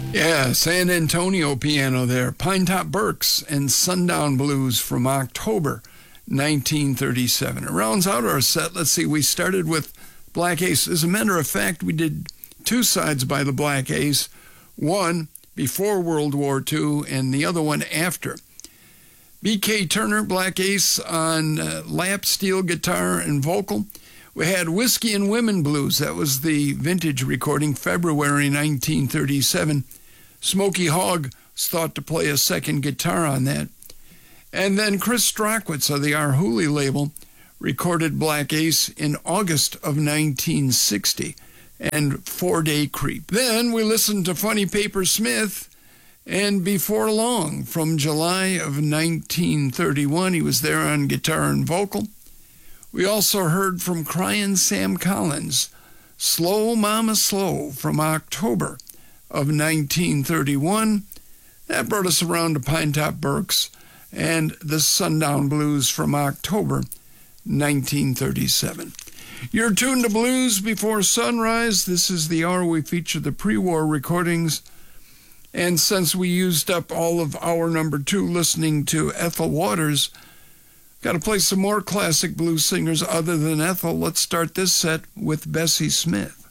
Yeah, San Antonio piano there. Pinetop Burks and Sundown Blues from October 1937. It rounds out our set. Let's see, we started with Black Ace. As a matter of fact, we did two sides by the Black Ace, one before World War II and the other one after. B.K. Turner, Black Ace on lap steel guitar and vocal. We had Whiskey and Women Blues. That was the vintage recording, February 1937. Smokey Hogg was thought to play a second guitar on that. And then Chris Strachwitz of the Arhoolie label recorded Black Ace in August of 1960 and 4 Day Creep. Then we listened to Funny Paper Smith, and Before Long from July of 1931. He was there on guitar and vocal. We also heard from Cryin' Sam Collins, Slow Mama Slow from October of 1931. That brought us around to Pinetop Burks and the Sundown Blues from October 1937. You're tuned to Blues Before Sunrise. This is the hour we feature the pre-war recordings. And since we used up all of hour number 2 listening to Ethel Waters, got to play some more classic blues singers other than Ethel. Let's start this set with Bessie Smith.